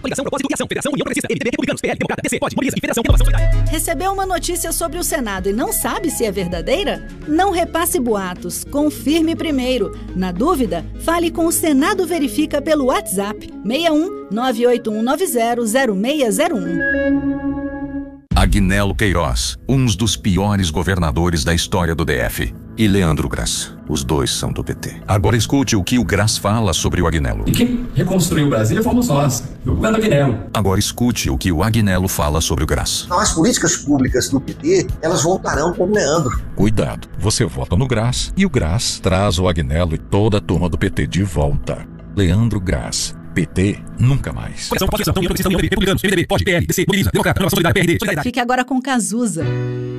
Coligação, Propósito e Ação. Federação, União Progressista, MDB, Republicanos, PL, Democrata, DC, Pode, Mobiliza e Federação, Renovação Solidária. Recebeu uma notícia sobre o Senado e não sabe se é verdadeira? Não repasse boatos. Confirme primeiro. Na dúvida, fale com o Senado Verifica pelo WhatsApp 61 98190 0601. Agnello Queiroz, um dos piores governadores da história do DF. E Leandro Grass, os dois são do PT. Agora escute o que o Grass fala sobre o Agnello. E quem reconstruiu Brasília fomos nós, o governo Agnello. Agora escute o que o Agnello fala sobre o Grass. Então, as políticas públicas do PT, elas voltarão com o Leandro. Cuidado, você vota no Grass e o Grass traz o Agnello e toda a turma do PT de volta. Leandro Grass. PT nunca mais. Coligação, União Progressista, União Republicanos, MDB, Pode, PL, DC, Mobiliza, Democrata, Renovação Solidária, PRD, Solidariedade. Fique agora com Cazuza.